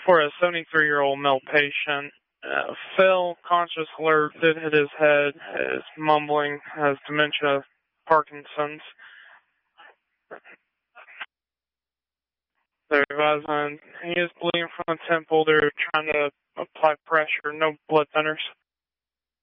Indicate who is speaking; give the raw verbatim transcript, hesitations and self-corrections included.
Speaker 1: for a seventy-three-year-old male patient. Uh, fell, conscious, alert, did hit his head, is mumbling, has dementia, Parkinson's. They're advising he is bleeding from the temple. They're trying to apply pressure, no blood thinners.